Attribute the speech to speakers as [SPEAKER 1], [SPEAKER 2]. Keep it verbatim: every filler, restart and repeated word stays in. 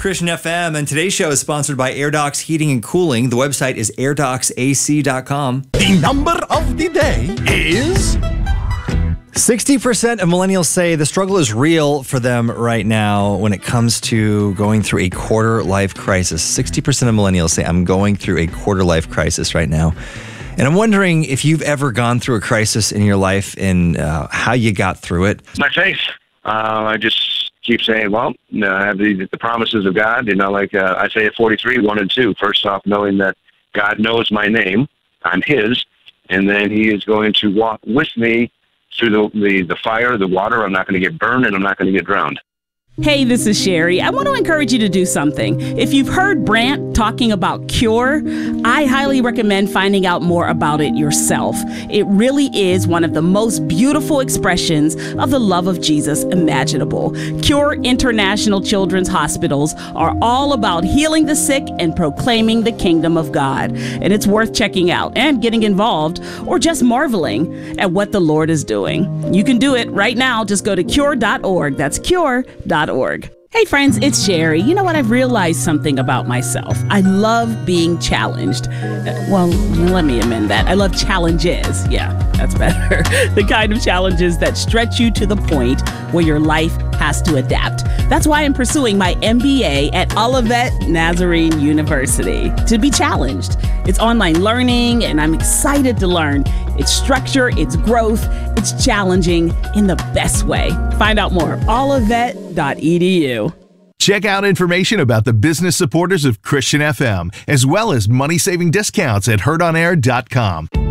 [SPEAKER 1] Christian F M, and today's show is sponsored by AirDocs Heating and Cooling. The website is air docs a c dot com.
[SPEAKER 2] The number of the day is...
[SPEAKER 1] sixty percent of millennials say the struggle is real for them right now when it comes to going through a quarter-life crisis. sixty percent of millennials say, I'm going through a quarter-life crisis right now. And I'm wondering if you've ever gone through a crisis in your life and uh, how you got through it.
[SPEAKER 3] My faith. Uh, I just keep saying, well, I have the, the promises of God, you know, like uh, Isaiah forty-three, one and two. First off, knowing that God knows my name, I'm His, and then He is going to walk with me through the, the, the fire, the water. I'm not going to get burned, and I'm not going to get drowned.
[SPEAKER 4] Hey, this is Sherry. I want to encourage you to do something. If you've heard Brant talking about Cure, I highly recommend finding out more about it yourself. It really is one of the most beautiful expressions of the love of Jesus imaginable. Cure International Children's Hospitals are all about healing the sick and proclaiming the kingdom of God. And it's worth checking out and getting involved, or just marveling at what the Lord is doing. You can do it right now. Just go to cure dot org. That's cure dot org. Hey friends, it's Sherry. You know what? I've realized something about myself. I love being challenged. Uh, well, let me amend that. I love challenges. Yeah, that's better. The kind of challenges that stretch you to the point where your life has to adapt. That's why I'm pursuing my M B A at Olivet Nazarene University, to be challenged. It's online learning, and I'm excited to learn its structure, its growth, it's challenging in the best way. Find out more, olivet dot e d u.
[SPEAKER 2] Check out information about the business supporters of Christian F M, as well as money-saving discounts at heard on air dot com.